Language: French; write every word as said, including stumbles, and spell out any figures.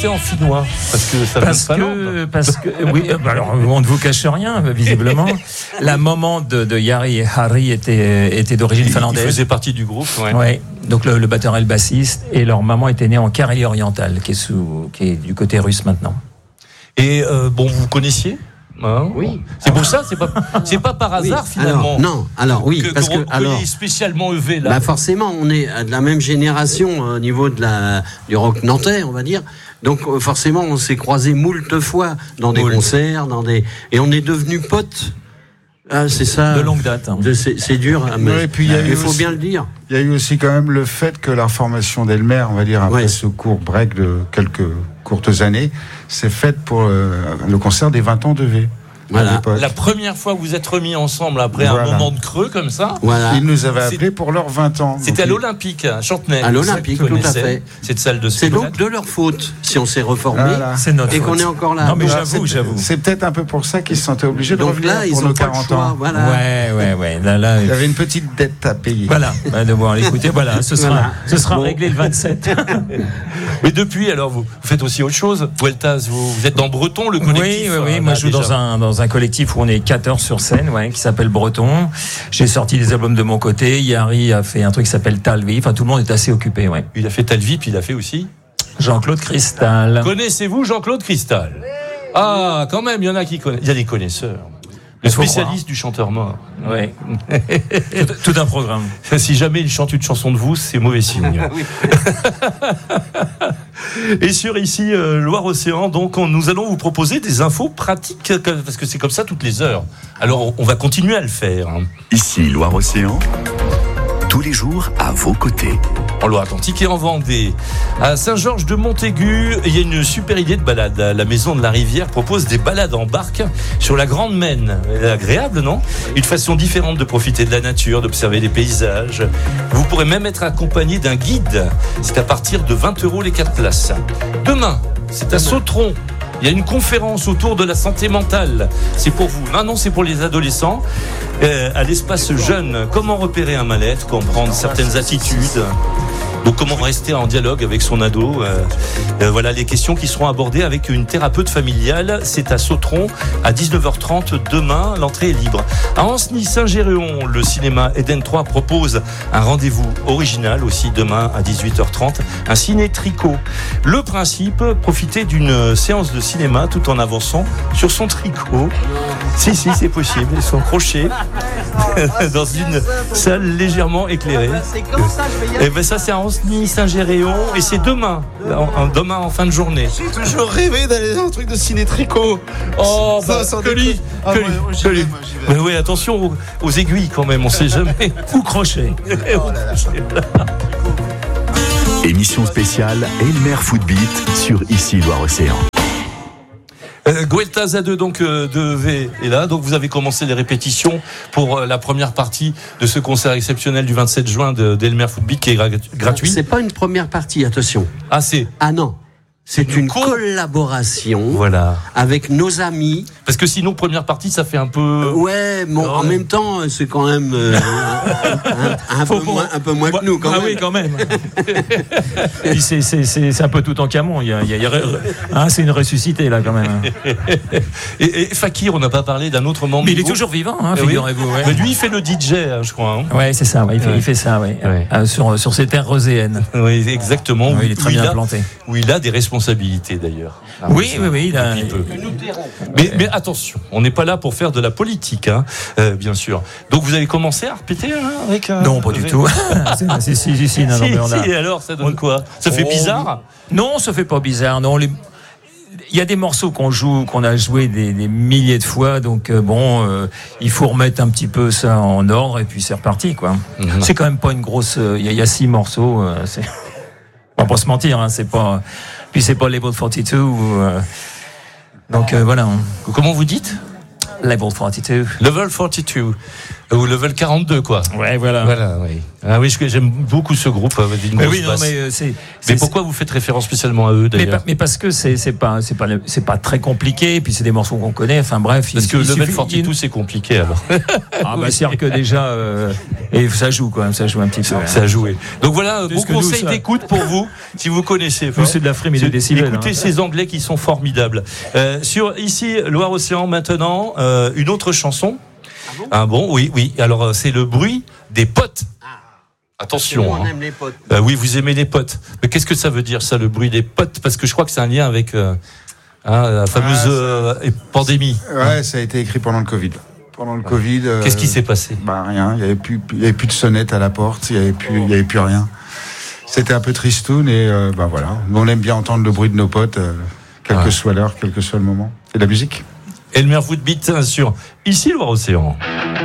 chanté en finnois? Parce que ça parce vient de que, Finlande. parce que, oui, bah alors, on ne vous cache rien, visiblement. La maman de, de Jari et Harry était, était d'origine Il, finlandaise. il faisait partie du groupe, ouais. Ouais. Donc le, le batteur et le bassiste, et leur maman était née en Carélie orientale, qui est, sous, qui est du côté russe maintenant. Et euh, bon, vous connaissiez? Hein, oui. C'est pour ça, c'est pas, c'est pas par hasard oui. finalement. Alors, non, alors oui, que, parce que, que alors, spécialement E V là. bah forcément, on est de la même génération au niveau de la du rock nantais, on va dire. Donc forcément, on s'est croisés moult fois dans des Moult. concerts, dans des et on est devenus potes. Ah, c'est ça. De longue date. Hein. De, c'est, c'est dur, mais Ouais, et puis il y a eu faut aussi- bien le dire. Il y a eu aussi quand même le fait que la formation d'Elmer, on va dire après Ouais. ce court break de quelques courtes années, s'est faite pour euh, le concert des vingt ans de V. Voilà. À l'époque. La première fois que vous êtes remis ensemble après Voilà. un moment de creux comme ça, Voilà. Ils nous avaient C'est- appelés pour leurs vingt ans. c'était à Donc, l'Olympique, à Chantenay. À l'Olympique, C'est ça que vous tout à connaissez, fait. Cette salle de C'est spectacle. donc de leur faute si on s'est reformé Voilà. C'est notre et faute. qu'on est encore là. Non, mais voilà, j'avoue, c'est- j'avoue. C'est peut-être un peu pour ça qu'ils se sentaient obligés de Donc revenir là, ils pour ont nos pas le quarante choix. ans. Voilà. Ouais, ouais, ouais. Là, là, Il y avait une petite dette à payer. voilà. Bah, de voir l'écouter, voilà. Ce sera, Voilà. ce sera Bon. réglé le vingt-sept. Mais depuis, alors, vous, vous faites aussi autre chose. Vueltas, vous, vous êtes dans Breton, le Oui, collectif. oui, oui. euh, Moi, là, je joue dans déjà. un, dans un collectif où on est quatre heures sur scène, ouais, qui s'appelle Breton. J'ai sorti des albums de mon côté. Yari a fait un truc qui s'appelle Talvi. Enfin, tout le monde est assez occupé, ouais. Il a fait Talvi, puis il a fait aussi. Jean-Claude Cristal. Connaissez-vous Jean-Claude Cristal? Ah, quand même, il y en a qui connaissent. Il y a des connaisseurs. Le Il faut spécialiste du chanteur mort. Ouais. tout, tout un programme. Si jamais il chante une chanson de vous, c'est mauvais signe. Et sur ici, euh, Loire-Océan, donc on, nous allons vous proposer des infos pratiques, parce que c'est comme ça toutes les heures. Alors on, on va continuer à le faire. Hein. Ici Loire-Océan, tous les jours à vos côtés. En Loire-Atlantique et en Vendée. À Saint-Georges de Montaigu, il y a une super idée de balade. La Maison de la Rivière propose des balades en barque sur la Grande Maine. Elle est agréable, non? Une façon différente de profiter de la nature, d'observer les paysages. Vous pourrez même être accompagné d'un guide. C'est à partir de vingt euros les quatre places. Demain, c'est à Sautron. Il y a une conférence autour de la santé mentale. C'est pour vous. Non, non, c'est pour les adolescents. Euh, à l'espace jeune, comment repérer un mal-être, comprendre certaines attitudes. Donc comment rester en dialogue avec son ado. euh, euh, Voilà les questions qui seront abordées avec une thérapeute familiale. C'est à Sautron à dix-neuf heures trente demain. L'entrée est libre. À Ancenis-Saint-Géréon, le cinéma Eden trois propose un rendez-vous original aussi demain à dix-huit heures trente. Un ciné-tricot. Le principe, profiter d'une séance de cinéma tout en avançant sur son tricot. Si, si, c'est possible. Ils sont crochés dans une salle légèrement éclairée. C'est comme ça, je vais y aller. Et ben ça c'est à Ancenis-Saint-Géréon et c'est demain, en, en- demain en fin de journée. J'ai toujours rêvé d'aller dans un truc de ciné-tricot. Oh, Ça, bah, sans que déconner. lui, Ah, que moi, lui, moi, j'y que vais, lui. moi, j'y vais. Mais oui, attention aux, aux aiguilles quand même, on sait jamais. Ou crochet. Oh là là. Émission spéciale Elmer Footbeat sur Ici Loire-Océan. Euh, Guelta Z deux donc euh, de V est là, donc vous avez commencé les répétitions pour euh, la première partie de ce concert exceptionnel du vingt-sept juin de, d'Elmer Footbeat qui est gra- gratuit. C'est pas une première partie, attention. Ah c'est, Ah non. C'est Une une co- collaboration voilà. avec nos amis. Parce que sinon première partie ça fait un peu. Euh, ouais, bon, non, en mais- même temps, c'est quand même euh, un, un Faut peu pas- moins, un peu moins que nous, quand ah même. oui, quand même. Puis c'est, c'est, c'est, c'est un peu tout en camon. Il y a, il y a- il y a- hein, c'est une ressuscité, là, quand même. Et, et Fakir, on n'a pas parlé d'un autre membre. Mais du il est groupe. toujours vivant, hein, Eh oui. figurez-vous. Ouais. Mais lui il fait le D J, hein, je crois. Hein. Ouais, c'est ça, ouais, il, fait, Ouais. il fait ça, ouais. Ouais. Euh, sur, sur ces terres roséennes. Oui, exactement. Ouais, où- il est très où bien a- implanté. Où il a des responsabilités d'ailleurs. Ah, Oui, ça, oui, oui, il a- un petit peu. Mais, mais attention, on n'est pas là pour faire de la politique, hein, euh, bien sûr. Donc vous avez commencé à répéter hein, avec euh, Non, pas du avec- tout. C'est- si, si, si, si, non, non, Si, mais on a- si, et alors ça donne on- quoi? Ça fait Oh, bizarre? Non, ça fait pas bizarre. Non, les... il y a des morceaux qu'on joue, qu'on a joué des, des milliers de fois, donc euh, bon, euh, il faut remettre un petit peu ça en ordre et puis c'est reparti, quoi. Mhm. C'est quand même pas une grosse. euh, Il y, a- il y a six morceaux. Euh, c'est... On va pas se mentir, hein, c'est pas. Puis c'est pas Level quarante-deux. Ou, euh, Donc euh, voilà. hein. Comment vous dites? Level quarante-deux. Level quarante-deux. Ou level quarante-deux, quoi. Ouais, voilà. Voilà, oui. Ah oui, je- j'aime beaucoup ce groupe. euh, d'une Mais grosse oui, non, basse. mais euh, c'est. Mais c'est- pourquoi vous faites référence spécialement à eux, mais, d'ailleurs pa- mais parce que c'est c'est pas c'est pas c'est pas très compliqué, et puis c'est des morceaux qu'on connaît. Enfin bref. Parce il- que il level suffit- quarante-deux, c'est compliqué, alors. Ah bah c'est-à-dire que déjà euh, et ça joue quand même, ça joue un petit peu. Ça a joué. Donc voilà, Plus bon que nous, conseil ça. d'écoute pour vous, si vous connaissez. Nous, c'est de la frime et des décibels, Écoutez hein. ces Anglais qui sont formidables. Euh, sur ici, Loire-Océan, maintenant, euh, une autre chanson. Ah bon Ah bon, oui, oui. Alors euh, c'est le bruit des potes. Attention. Nous, on hein. aime les potes. Euh, oui, vous aimez les potes. Mais qu'est-ce que ça veut dire, ça, le bruit des potes? Parce que je crois que c'est un lien avec euh, hein, la fameuse Ah, ça- euh, pandémie. Ouais, ça a été écrit pendant le Covid. Pendant le Covid. euh, Qu'est-ce qui s'est passé? Bah rien, il y avait plus, il y avait plus de sonnette à la porte, il y avait plus, il y avait plus rien. C'était un peu tristoun et euh, bah voilà. On aime bien entendre le bruit de nos potes, euh, quelle Ouais. que soit l'heure, quel que soit le moment. Et la musique. Elmer Footbeat sur ici Loire-Océan.